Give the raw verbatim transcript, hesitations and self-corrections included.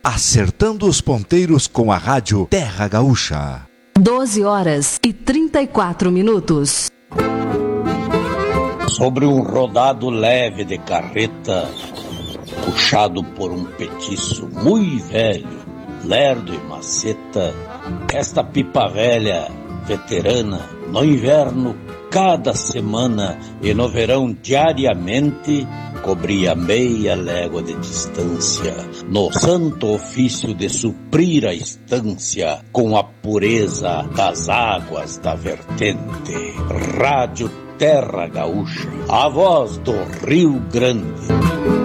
acertando os ponteiros com a rádio Terra Gaúcha. doze horas e trinta e quatro minutos. Sobre um rodado leve de carreta, puxado por um petiço muito velho, lerdo e maceta, esta pipa velha, veterana, no inverno, cada semana, e no verão, diariamente, cobria meia légua de distância, no santo ofício de suprir a estância com a pureza das águas da vertente. Rádio Terra Gaúcha, a voz do Rio Grande.